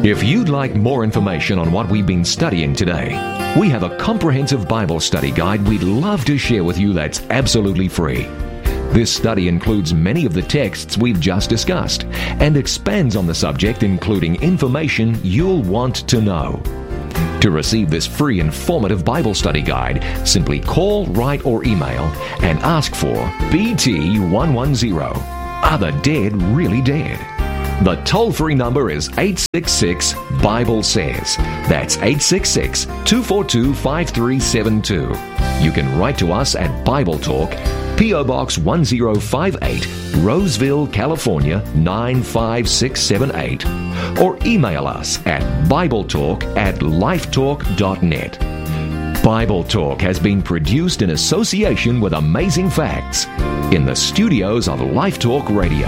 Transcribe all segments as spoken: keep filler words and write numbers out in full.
If you'd like more information on what we've been studying today, we have a comprehensive Bible study guide we'd love to share with you that's absolutely free. This study includes many of the texts we've just discussed and expands on the subject, including information you'll want to know. To receive this free informative Bible study guide, simply call, write, or email and ask for B T one one zero. Are the dead really dead? The toll-free number is eight six six, Bible says. That's eight six six, two four two, five three seven two. You can write to us at Bible Talk, P O Box one zero five eight, Roseville, California nine five six seven eight, or email us at BibleTalk at lifetalk dot net. Bible Talk has been produced in association with Amazing Facts in the studios of Life Talk Radio.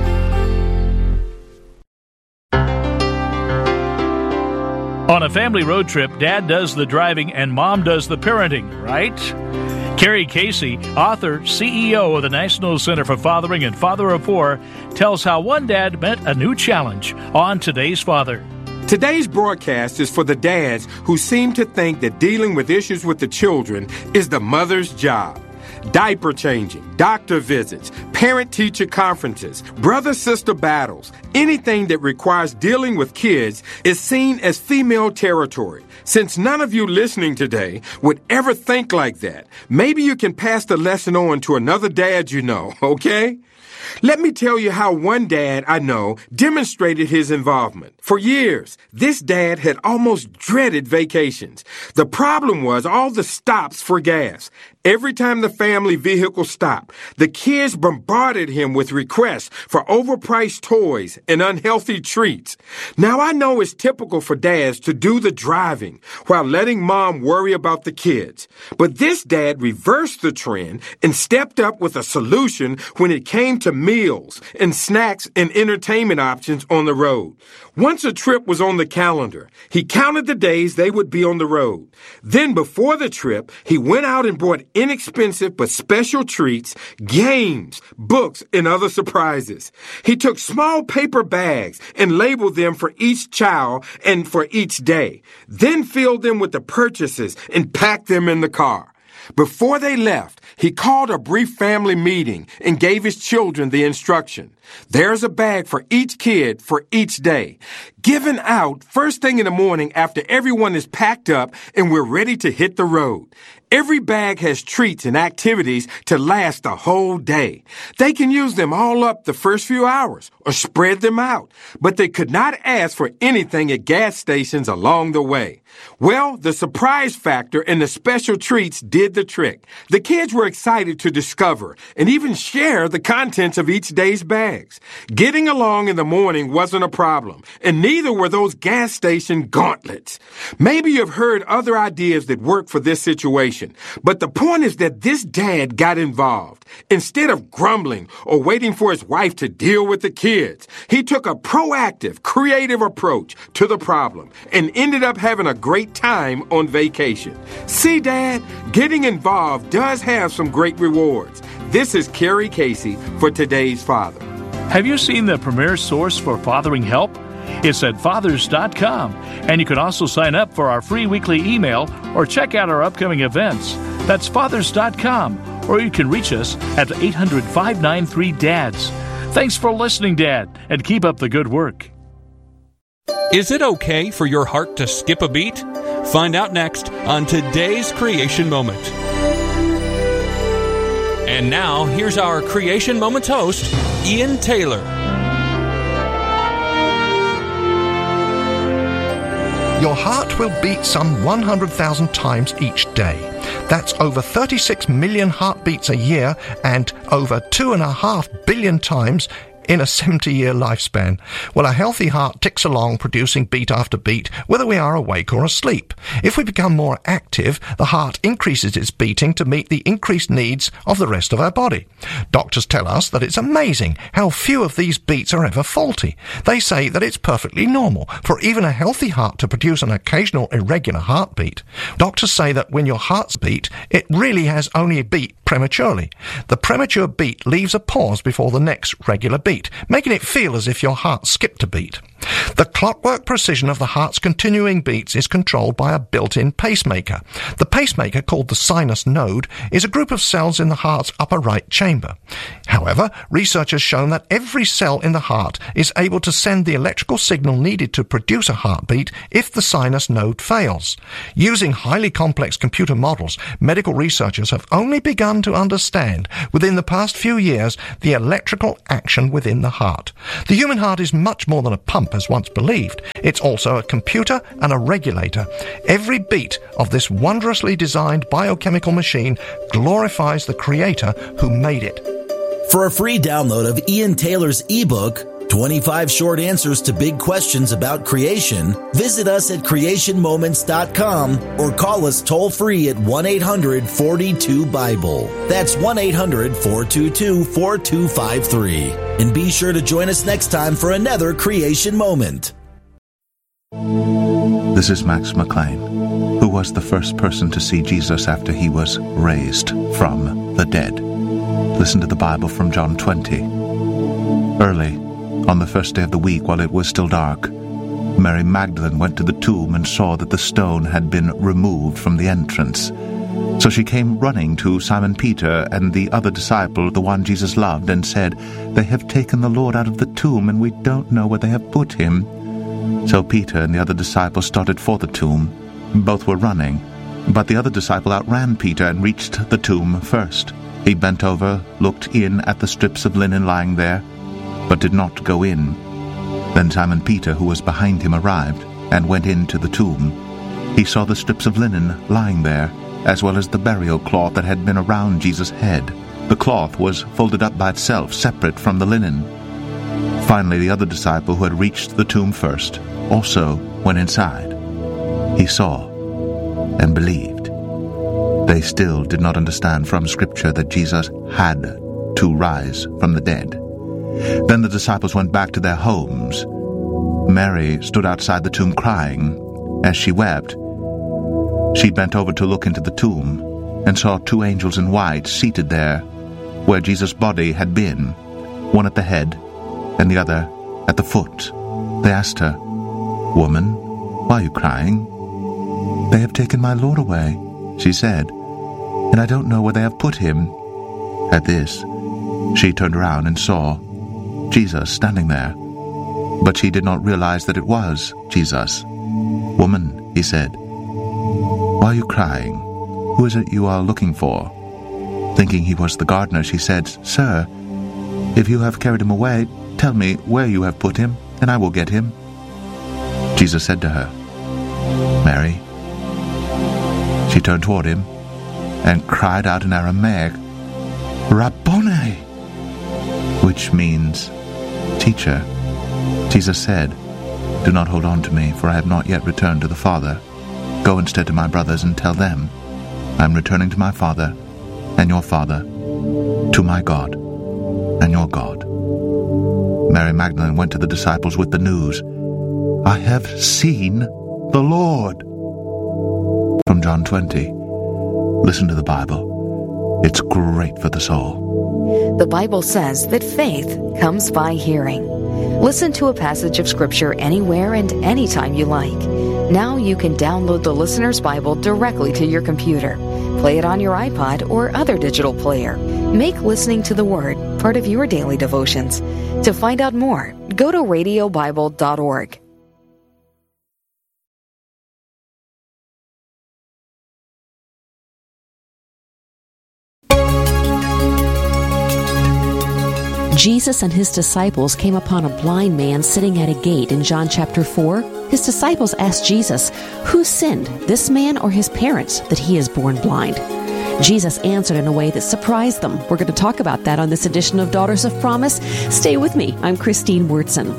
On a family road trip, Dad does the driving and Mom does the parenting, right? Carrie Casey, author, C E O of the National Center for Fathering and Father of Four, tells how one dad met a new challenge on Today's Father. Today's broadcast is for the dads who seem to think that dealing with issues with the children is the mother's job. Diaper changing, doctor visits, parent-teacher conferences, brother-sister battles, anything that requires dealing with kids is seen as female territory. Since none of you listening today would ever think like that, maybe you can pass the lesson on to another dad you know, okay? Let me tell you how one dad I know demonstrated his involvement. For years, this dad had almost dreaded vacations. The problem was all the stops for gas. Every time the family vehicle stopped, the kids bombarded him with requests for overpriced toys and unhealthy treats. Now, I know it's typical for dads to do the driving while letting mom worry about the kids. But this dad reversed the trend and stepped up with a solution when it came to meals and snacks and entertainment options on the road. Once a trip was on the calendar, he counted the days they would be on the road. Then before the trip, he went out and bought inexpensive but special treats, games, books, and other surprises. He took small paper bags and labeled them for each child and for each day, then filled them with the purchases and packed them in the car. Before they left, he called a brief family meeting and gave his children the instruction. There's a bag for each kid for each day, given out first thing in the morning after everyone is packed up and we're ready to hit the road. Every bag has treats and activities to last the whole day. They can use them all up the first few hours or spread them out, but they could not ask for anything at gas stations along the way. Well, the surprise factor and the special treats did the trick. The kids were excited to discover and even share the contents of each day's bags. Getting along in the morning wasn't a problem, and neither were those gas station gauntlets. Maybe you've heard other ideas that work for this situation. But the point is that this dad got involved. Instead of grumbling or waiting for his wife to deal with the kids, he took a proactive, creative approach to the problem and ended up having a great time on vacation. See, Dad, getting involved does have some great rewards. This is Carrie Casey for Today's Father. Have you seen the premier source for fathering help? It's at fathers dot com, and you can also sign up for our free weekly email or check out our upcoming events. That's fathers dot com, or you can reach us at eight hundred, five nine three, D A D S. Thanks for listening, Dad, and keep up the good work. Is it okay for your heart to skip a beat? Find out next on Today's Creation Moment. And now, here's our Creation Moments host, Ian Taylor. Your heart will beat some one hundred thousand times each day. That's over thirty-six million heartbeats a year and over two and a half billion times in a seventy-year lifespan. Well, a healthy heart ticks along producing beat after beat, whether we are awake or asleep. If we become more active, the heart increases its beating to meet the increased needs of the rest of our body. Doctors tell us that it's amazing how few of these beats are ever faulty. They say that it's perfectly normal for even a healthy heart to produce an occasional irregular heartbeat. Doctors say that when your heart's beat, it really has only beat prematurely. The premature beat leaves a pause before the next regular beat, making it feel as if your heart skipped a beat. The clockwork precision of the heart's continuing beats is controlled by a built-in pacemaker. The pacemaker, called the sinus node, is a group of cells in the heart's upper right chamber. However, research has shown that every cell in the heart is able to send the electrical signal needed to produce a heartbeat if the sinus node fails. Using highly complex computer models, medical researchers have only begun to understand, within the past few years, the electrical action within the heart. The human heart is much more than a pump as once believed. It's also a computer and a regulator. Every beat of this wondrously designed biochemical machine glorifies the creator who made it. For a free download of Ian Taylor's ebook, twenty-five Short Answers to Big Questions About Creation, visit us at creation moments dot com or call us toll-free at one eight hundred four two Bible. That's one eight hundred four two two four two five three. And be sure to join us next time for another Creation Moment. This is Max McLean, who was the first person to see Jesus after he was raised from the dead. Listen to the Bible from John twenty. Early, on the first day of the week, while it was still dark, Mary Magdalene went to the tomb and saw that the stone had been removed from the entrance. So she came running to Simon Peter and the other disciple, the one Jesus loved, and said, "They have taken the Lord out of the tomb, and we don't know where they have put him." So Peter and the other disciple started for the tomb. Both were running, but the other disciple outran Peter and reached the tomb first. He bent over, looked in at the strips of linen lying there, but did not go in. Then Simon Peter, who was behind him, arrived and went into the tomb. He saw the strips of linen lying there, as well as the burial cloth that had been around Jesus' head. The cloth was folded up by itself, separate from the linen. Finally, the other disciple, who had reached the tomb first, also went inside. He saw and believed. They still did not understand from Scripture that Jesus had to rise from the dead. Then the disciples went back to their homes. Mary stood outside the tomb crying. As she wept, she bent over to look into the tomb and saw two angels in white seated there where Jesus' body had been, one at the head and the other at the foot. They asked her, "Woman, why are you crying?" "They have taken my Lord away," she said, "and I don't know where they have put him." At this, she turned around and saw Jesus standing there, but she did not realize that it was Jesus. "Woman," he said, "why are you crying? Who is it you are looking for?" Thinking he was the gardener, she said, "Sir, if you have carried him away, tell me where you have put him, and I will get him." Jesus said to her, "Mary." She turned toward him and cried out in Aramaic, "Rabboni," which means, "Teacher." Jesus said, "Do not hold on to me, for I have not yet returned to the Father. Go instead to my brothers and tell them, I am returning to my Father and your Father, to my God and your God." Mary Magdalene went to the disciples with the news, "I have seen the Lord." From John twenty. Listen to the Bible. It's great for the soul. The Bible says that faith comes by hearing. Listen to a passage of Scripture anywhere and anytime you like. Now you can download the Listener's Bible directly to your computer. Play it on your iPod or other digital player. Make listening to the Word part of your daily devotions. To find out more, go to radio bible dot org. Jesus and his disciples came upon a blind man sitting at a gate in John chapter four. His disciples asked Jesus, "Who sinned, this man or his parents, that he is born blind?" Jesus answered in a way that surprised them. We're going to talk about that on this edition of Daughters of Promise. Stay with me. I'm Christine Wurtson.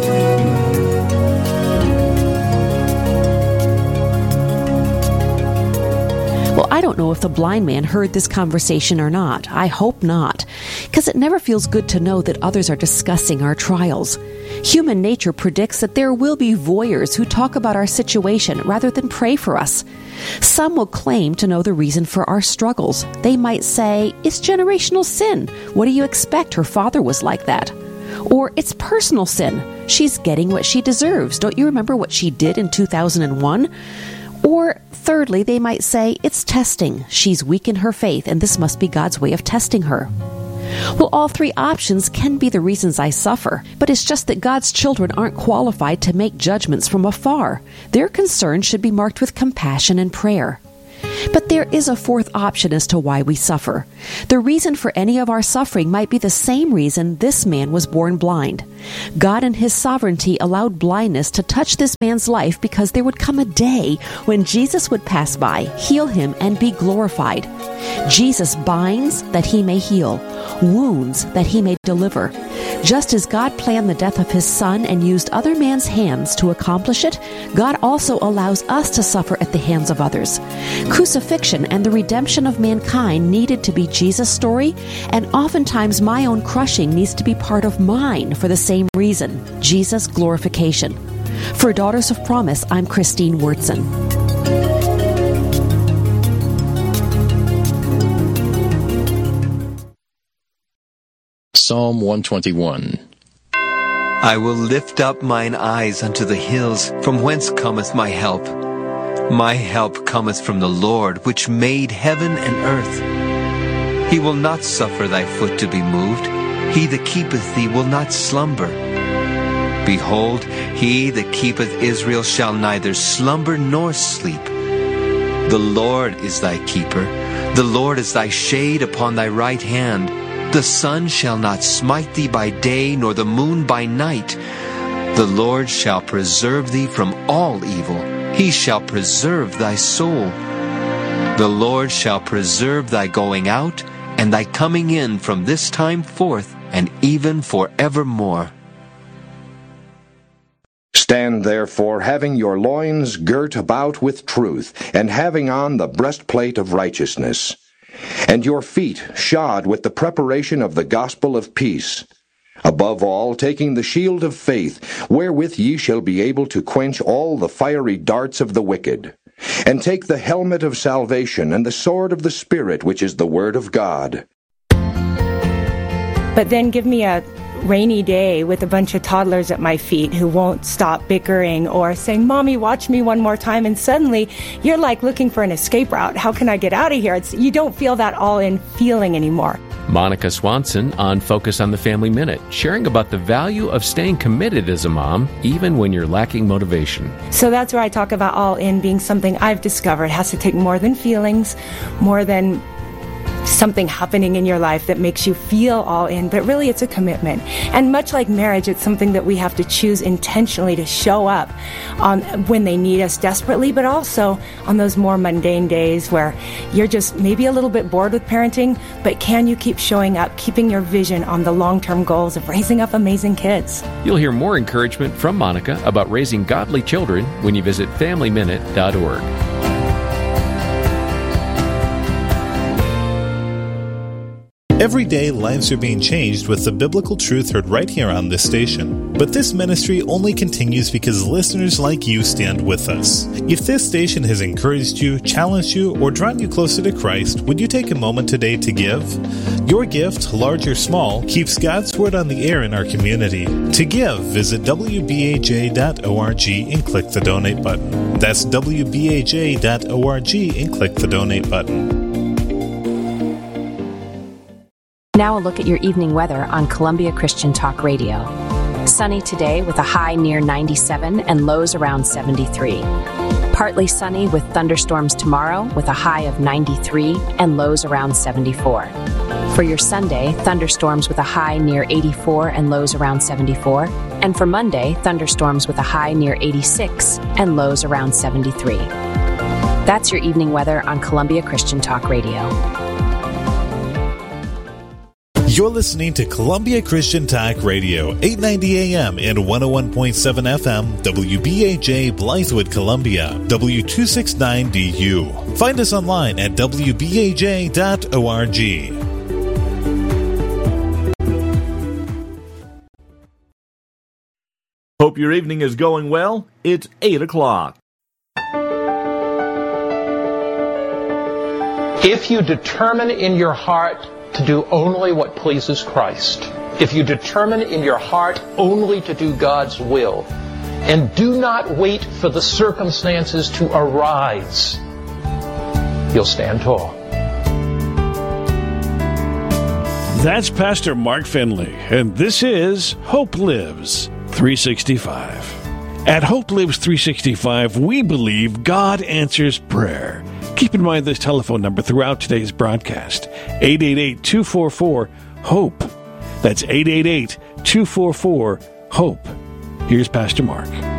Well, I don't know if the blind man heard this conversation or not. I hope not, because it never feels good to know that others are discussing our trials. Human nature predicts that there will be voyeurs who talk about our situation rather than pray for us. Some will claim to know the reason for our struggles. They might say, "It's generational sin. What do you expect? Her father was like that." Or it's personal sin. She's getting what she deserves. Don't you remember what she did in two thousand one? Or thirdly, they might say it's testing. She's weak in her faith, and this must be God's way of testing her. Well, all three options can be the reasons I suffer, but it's just that God's children aren't qualified to make judgments from afar. Their concerns should be marked with compassion and prayer. But there is a fourth option as to why we suffer. The reason for any of our suffering might be the same reason this man was born blind. God in His sovereignty allowed blindness to touch this man's life because there would come a day when Jesus would pass by, heal him, and be glorified. Jesus binds that He may heal, wounds that He may deliver. Just as God planned the death of His Son and used other man's hands to accomplish it, God also allows us to suffer at the hands of others. Crucifixion and the redemption of mankind needed to be Jesus' story, and oftentimes my own crushing needs to be part of mine for the same reason, Jesus' glorification. For Daughters of Promise, I'm Christine Wurtzen. Psalm one twenty-one. I will lift up mine eyes unto the hills, from whence cometh my help. My help cometh from the Lord, which made heaven and earth. He will not suffer thy foot to be moved. He that keepeth thee will not slumber. Behold, he that keepeth Israel shall neither slumber nor sleep. The Lord is thy keeper. The Lord is thy shade upon thy right hand. The sun shall not smite thee by day, nor the moon by night. The Lord shall preserve thee from all evil. He shall preserve thy soul. The Lord shall preserve thy going out, and thy coming in from this time forth, and even forevermore. Stand therefore, having your loins girt about with truth, and having on the breastplate of righteousness, and your feet shod with the preparation of the gospel of peace. Above all, taking the shield of faith, wherewith ye shall be able to quench all the fiery darts of the wicked. And take the helmet of salvation, and the sword of the Spirit, which is the word of God. But then give me a rainy day with a bunch of toddlers at my feet who won't stop bickering or saying, "Mommy, watch me one more time," and suddenly you're like looking for an escape route. How can I get out of here? It's, you don't feel that all-in feeling anymore. Monica Swanson on Focus on the Family Minute, sharing about the value of staying committed as a mom, even when you're lacking motivation. So that's where I talk about all-in being something I've discovered. It has to take more than feelings, more than something happening in your life that makes you feel all in, but really it's a commitment. And much like marriage, it's something that we have to choose intentionally to show up on when they need us desperately, but also on those more mundane days where you're just maybe a little bit bored with parenting, but can you keep showing up, keeping your vision on the long-term goals of raising up amazing kids? You'll hear more encouragement from Monica about raising godly children when you visit family minute dot org. Every day, lives are being changed with the biblical truth heard right here on this station. But this ministry only continues because listeners like you stand with us. If this station has encouraged you, challenged you, or drawn you closer to Christ, would you take a moment today to give? Your gift, large or small, keeps God's Word on the air in our community. To give, visit w b a j dot org and click the donate button. That's w b a j dot org and click the donate button. Now a look at your evening weather on Columbia Christian Talk Radio. Sunny today with a high near ninety-seven and lows around seventy-three. Partly sunny with thunderstorms tomorrow with a high of ninety-three and lows around seventy-four. For your Sunday, thunderstorms with a high near eighty-four and lows around seventy-four. And for Monday, thunderstorms with a high near eighty-six and lows around seventy-three. That's your evening weather on Columbia Christian Talk Radio. You're listening to Columbia Christian Talk Radio, eight ninety A M and one oh one point seven F M, W B A J Blythewood, Columbia, W two sixty-nine D U. Find us online at w b a j dot org. Hope your evening is going well. It's eight o'clock. If you determine in your heart to do only what pleases Christ, if you determine in your heart only to do God's will, and do not wait for the circumstances to arise, you'll stand tall. That's Pastor Mark Finley, and this is Hope Lives three sixty-five. At Hope Lives three sixty-five, we believe God answers prayer. Keep in mind this telephone number throughout today's broadcast, eight eight eight, two four four, HOPE. That's eight eight eight, two four four, HOPE. Here's Pastor Mark.